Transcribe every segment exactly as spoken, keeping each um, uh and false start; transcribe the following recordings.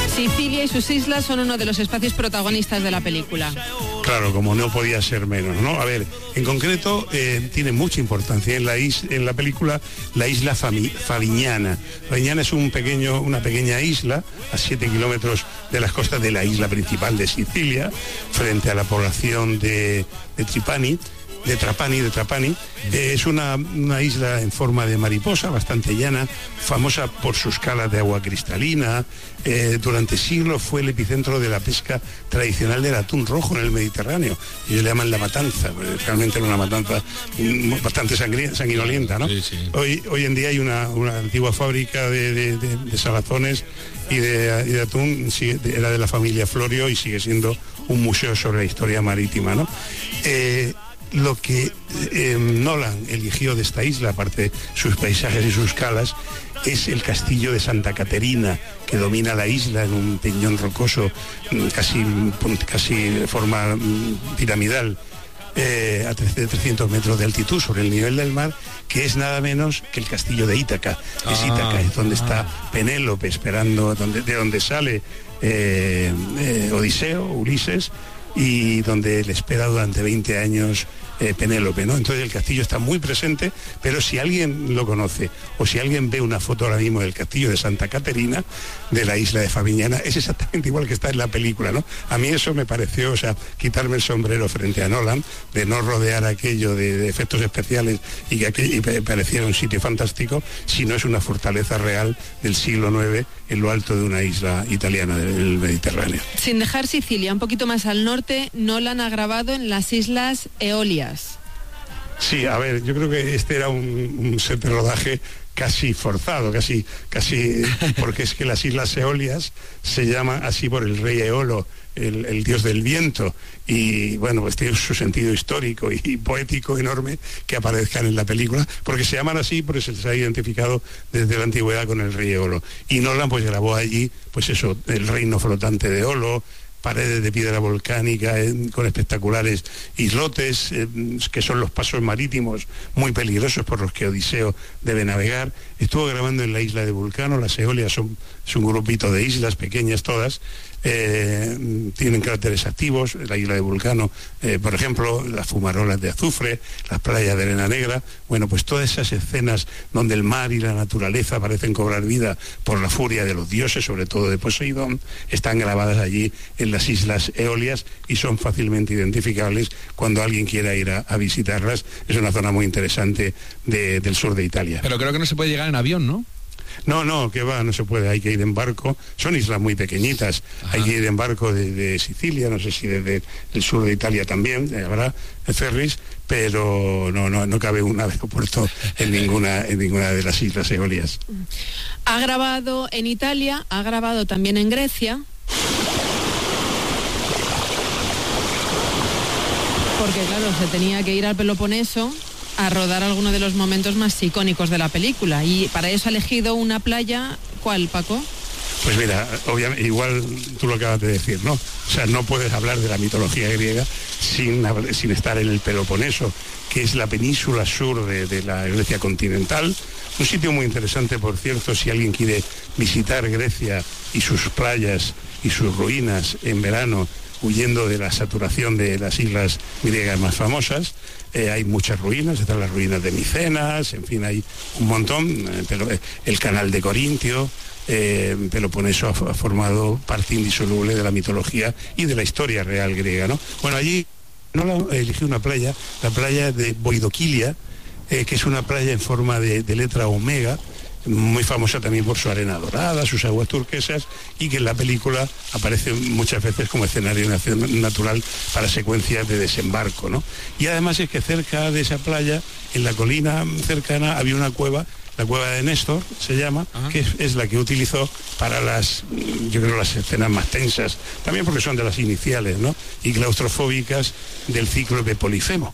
Sicilia y sus islas son uno de los espacios protagonistas de la película. Claro, como no podía ser menos, ¿no? A ver, en concreto eh, tiene mucha importancia en la is en la película la isla Fami Favignana. Favignana es un pequeño, una pequeña isla a siete kilómetros de las costas de la isla principal de Sicilia, frente a la población de, de Trapani. de Trapani, de Trapani, eh, es una, una isla en forma de mariposa, bastante llana, famosa por sus calas de agua cristalina. Eh, durante siglos fue el epicentro de la pesca tradicional del atún rojo en el Mediterráneo. Ellos le llaman la matanza, realmente era una matanza bastante sanguinolienta, ¿no? Sí, sí. Hoy, hoy en día hay una, una antigua fábrica de, de, de, de salazones y de, y de atún, era de la familia Florio y sigue siendo un museo sobre la historia marítima, ¿no? Eh, Lo que eh, Nolan eligió de esta isla, aparte de sus paisajes y sus calas, es el castillo de Santa Caterina, que domina la isla en un peñón rocoso, casi, casi de forma piramidal, eh, a trescientos metros de altitud sobre el nivel del mar, que es nada menos que el castillo de Ítaca. Ah, es Ítaca, es donde ah. está Penélope esperando, donde, de donde sale eh, eh, Odiseo, Ulises, y donde le espera durante veinte años eh, Penélope, ¿no? Entonces el castillo está muy presente, pero si alguien lo conoce o si alguien ve una foto ahora mismo del castillo de Santa Caterina, de la isla de Favignana, es exactamente igual que está en la película, ¿no? A mí eso me pareció, o sea, quitarme el sombrero frente a Nolan, de no rodear aquello de, de efectos especiales y que aquello y pareciera un sitio fantástico, si no es una fortaleza real del siglo nueve en lo alto de una isla italiana del Mediterráneo. Sin dejar Sicilia, un poquito más al norte, Nolan ha grabado en las Islas Eolias. Sí, a ver, yo creo que este era un, un set de rodaje casi forzado, casi, casi, porque es que las Islas Eolias se llaman así por el rey Eolo, el, el dios del viento, y bueno, pues tiene su sentido histórico y, y poético enorme que aparezcan en la película, porque se llaman así porque se les ha identificado desde la antigüedad con el rey Eolo. Y Nolan pues grabó allí, pues eso, el reino flotante de Eolo, paredes de piedra volcánica eh, con espectaculares islotes, eh, que son los pasos marítimos muy peligrosos por los que Odiseo debe navegar. Estuvo grabando en la isla de Vulcano. Las Eolias son, es un grupito de islas pequeñas todas, eh, tienen cráteres activos. La isla de Vulcano, eh, por ejemplo, las fumarolas de azufre, las playas de arena negra. Bueno, pues todas esas escenas donde el mar y la naturaleza parecen cobrar vida por la furia de los dioses, sobre todo de Poseidón, están grabadas allí en las Islas Eolias y son fácilmente identificables cuando alguien quiera ir a, a visitarlas. Es una zona muy interesante de, del sur de Italia. Pero creo que no se puede llegar en avión, ¿no? No, no, que va, no se puede, hay que ir en barco. Son islas muy pequeñitas. Ajá. Hay que ir en barco de, de Sicilia, no sé si desde el sur de Italia también, eh, habrá ferries, pero no, no, no cabe un aeropuerto en ninguna, en ninguna de las Islas Eolias. Ha grabado en Italia, ha grabado también en Grecia. Porque claro, se tenía que ir al Peloponeso a rodar algunos de los momentos más icónicos de la película, y para eso ha elegido una playa. ¿Cuál, Paco? Pues mira, obviamente, igual tú lo acabas de decir, ¿no? O sea, no puedes hablar de la mitología griega sin, sin estar en el Peloponeso, que es la península sur de, de la Grecia continental. Un sitio muy interesante, por cierto, si alguien quiere visitar Grecia y sus playas y sus ruinas en verano, huyendo de la saturación de las islas griegas más famosas. Eh, hay muchas ruinas, están las ruinas de Micenas, en fin, hay un montón. Eh, pero, eh, el canal de Corintio, eh, Peloponeso ha, ha formado parte indisoluble de la mitología y de la historia real griega, ¿no? Bueno, allí no eligió una playa, la playa de Boidoquilia, eh, que es una playa en forma de, de letra omega, muy famosa también por su arena dorada, sus aguas turquesas, y que en la película aparece muchas veces como escenario natural para secuencias de desembarco, ¿no? Y además es que cerca de esa playa, en la colina cercana, había una cueva, la cueva de Néstor se llama, Ajá. que es, es la que utilizó para las, yo creo, las escenas más tensas, también porque son de las iniciales, ¿no? Y claustrofóbicas del Cíclope Polifemo.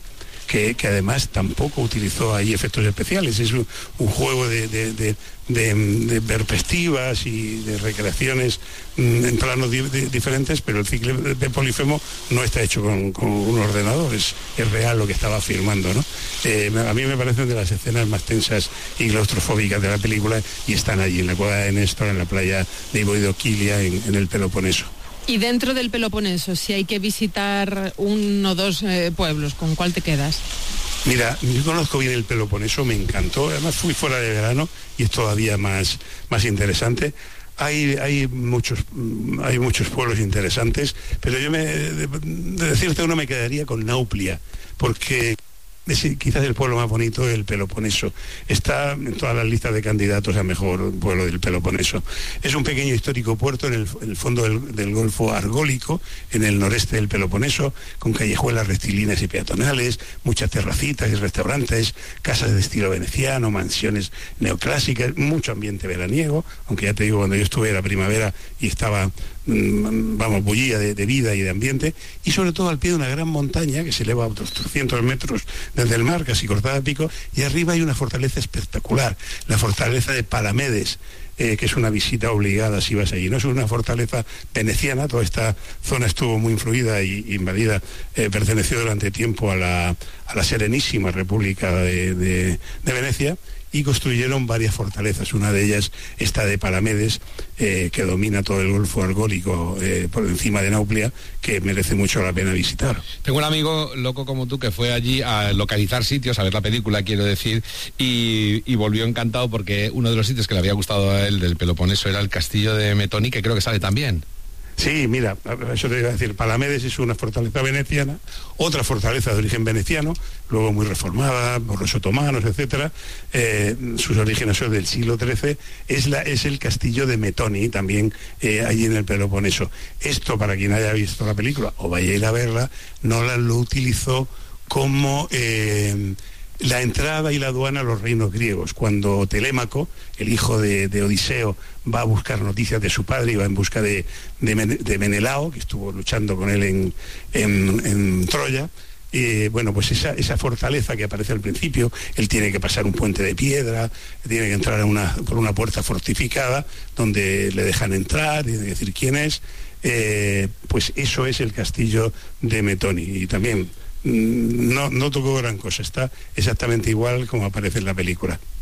que, que además tampoco utilizó ahí efectos especiales. Es un, un juego de, de, de, de, de perspectivas y de recreaciones mm, en planos di, de, diferentes, pero el ciclo de Polifemo no está hecho con, con un ordenador, es, es real lo que estaba filmando, ¿no? Eh, a mí me parecen de las escenas más tensas y claustrofóbicas de la película, y están allí en la cueva de Néstor, en la playa de Ivoidoquilia, en, en el Peloponeso. Y dentro del Peloponeso, si hay que visitar uno o dos eh, pueblos, ¿con cuál te quedas? Mira, yo conozco bien el Peloponeso, me encantó, además fui fuera de verano y es todavía más, más interesante. Hay, hay, muchos, hay muchos pueblos interesantes, pero yo me, de, de decirte uno me quedaría con Nauplia, porque es quizás el pueblo más bonito del Peloponeso. Está en todas las listas de candidatos a mejor pueblo del Peloponeso. Es un pequeño histórico puerto en el, en el fondo del, del Golfo Argólico, en el noreste del Peloponeso, con callejuelas rectilíneas y peatonales, muchas terracitas y restaurantes, casas de estilo veneciano, mansiones neoclásicas, mucho ambiente veraniego, aunque ya te digo, cuando yo estuve era primavera y estaba, vamos, bullía de, de vida y de ambiente, y sobre todo al pie de una gran montaña que se eleva a otros trescientos metros desde el mar, casi cortada a pico, y arriba hay una fortaleza espectacular, la fortaleza de Palamedes, eh, que es una visita obligada si vas allí. No es una fortaleza veneciana, toda esta zona estuvo muy influida y invadida, eh, perteneció durante tiempo a la, a la Serenísima República de, de, de Venecia, y construyeron varias fortalezas. Una de ellas, esta de Palamedes, eh, que domina todo el Golfo Argólico eh, por encima de Nauplia, que merece mucho la pena visitar. Tengo un amigo loco como tú que fue allí a localizar sitios, a ver la película, quiero decir, y, y volvió encantado porque uno de los sitios que le había gustado a él del Peloponeso era el castillo de Metoni, que creo que sale también. Sí, mira, eso te iba a decir, Palamedes es una fortaleza veneciana, otra fortaleza de origen veneciano, luego muy reformada por los otomanos, etcétera. Eh, sus orígenes son del siglo trece, es, la, es el castillo de Metoni, también eh, allí en el Peloponeso. Esto, para quien haya visto la película o vaya a ir a verla, Nolan lo utilizó como Eh, la entrada y la aduana a los reinos griegos. Cuando Telémaco, el hijo de, de Odiseo, va a buscar noticias de su padre y va en busca de, de, Men, de Menelao, que estuvo luchando con él en, en, en Troya, eh, bueno, pues esa, esa fortaleza que aparece al principio, él tiene que pasar un puente de piedra, tiene que entrar a una, por una puerta fortificada, donde le dejan entrar, tiene que decir quién es, eh, pues eso es el castillo de Metoni. Y también No, no tocó gran cosa, está exactamente igual como aparece en la película.